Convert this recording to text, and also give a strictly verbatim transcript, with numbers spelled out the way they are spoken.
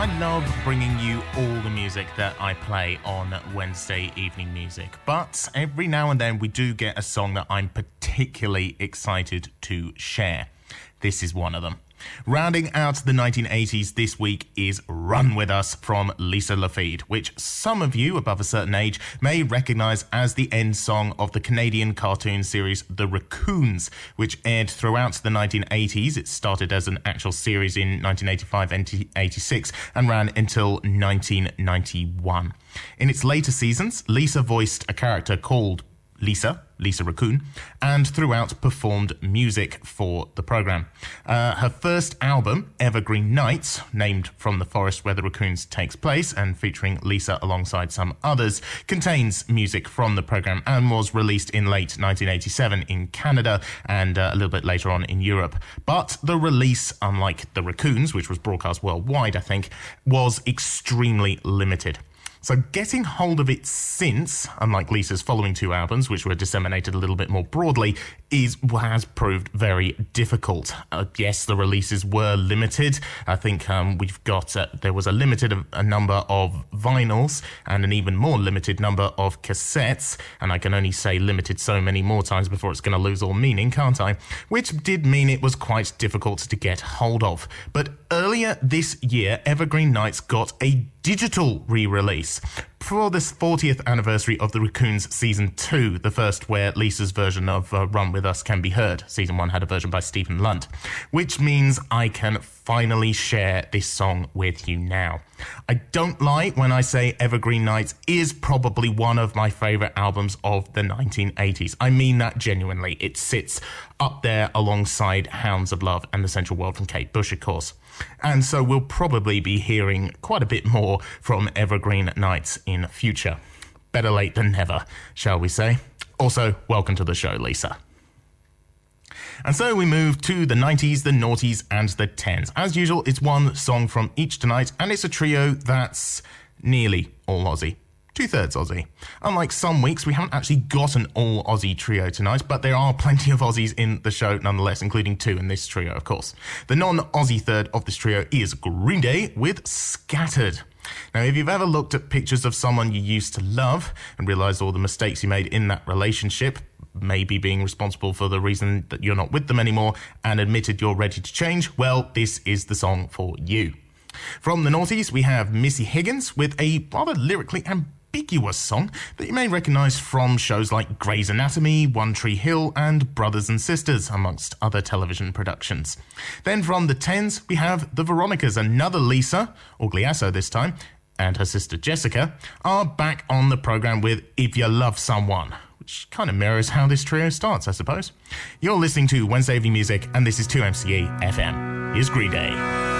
I love bringing you all the music that I play on Wednesday Evening Music, but every now and then we do get a song that I'm particularly excited to share. This is one of them. Rounding out the nineteen eighties this week is Run With Us from Lisa Laffitte, which some of you above a certain age may recognise as the end song of the Canadian cartoon series The Raccoons, which aired throughout the nineteen eighties. It started as an actual series in nineteen eighty-five and eighty-six and ran until nineteen ninety-one. In its later seasons, Lisa voiced a character called Lisa, Lisa Raccoon, and throughout performed music for the programme. Uh, her first album, Evergreen Nights, named from the forest where the Raccoons takes place and featuring Lisa alongside some others, contains music from the programme and was released in late nineteen eighty-seven in Canada and uh, a little bit later on in Europe. But the release, unlike the Raccoons, which was broadcast worldwide, I think, was extremely limited. So getting hold of it since, unlike Lisa's following two albums, which were disseminated a little bit more broadly, is has proved very difficult. Uh, yes, the releases were limited. I think um, we've got, uh, there was a limited a number of vinyls and an even more limited number of cassettes, and I can only say limited so many more times before it's going to lose all meaning, can't I? Which did mean it was quite difficult to get hold of. But earlier this year, Evergreen Nights got a digital re-release for this fortieth anniversary of The Raccoons Season two, the first where Lisa's version of uh, Run With Us can be heard. Season one had a version by Stephen Lunt, which means I can finally share this song with you now. I don't lie when I say Evergreen Nights is probably one of my favourite albums of the nineteen eighties. I mean that genuinely. It sits up there alongside Hounds of Love and The Central World from Kate Bush, of course. And so we'll probably be hearing quite a bit more from Evergreen Nights in future. Better late than never, shall we say. Also, welcome to the show, Lisa. And so we move to the nineties, the noughties, and the tens. As usual, it's one song from each tonight, and it's a trio that's nearly all Aussie. Two-thirds Aussie. Unlike some weeks, we haven't actually got an all-Aussie trio tonight, but there are plenty of Aussies in the show nonetheless, including two in this trio, of course. The non-Aussie third of this trio is Green Day with Scattered. Now, if you've ever looked at pictures of someone you used to love and realised all the mistakes you made in that relationship, maybe being responsible for the reason that you're not with them anymore, and admitted you're ready to change, well, this is the song for you. From the noughties, we have Missy Higgins with a rather lyrically ambiguous song that you may recognise from shows like Grey's Anatomy, One Tree Hill, and Brothers and Sisters, amongst other television productions. Then from the tens, we have the Veronicas. Another Lisa, or Gliasso this time, and her sister Jessica, are back on the programme with If You Love Someone, which kind of mirrors how this trio starts, I suppose. You're listening to Wednesday Evening Music, and this is two M C E F M. Here's Green Day.